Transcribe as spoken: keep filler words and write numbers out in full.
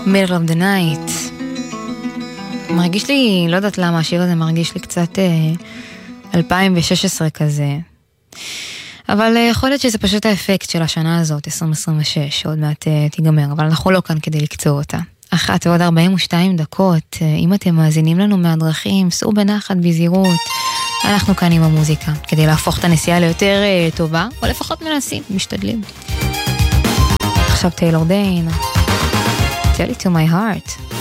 Middle of the Night. מרגיש לי, לא יודעת למה, השיר הזה מרגיש לי קצת אה, אלפיים ושש עשרה כזה. אבל אה, יכול להיות שזה פשוט האפקט של השנה הזאת, עשרים עשרים ושש, עוד מעט אה, תיגמר, אבל אנחנו לא כאן כדי לקצור אותה. אחת ועוד ארבעים ושתיים דקות, אה, אם אתם מאזינים לנו מהדרכים, סעו בנחת בזהירות. אנחנו כאן עם המוזיקה, כדי להפוך את הנסיעה ליותר אה, טובה, או לפחות מנסים, משתדלים. עכשיו טיילור דיין. Tell it to my heart.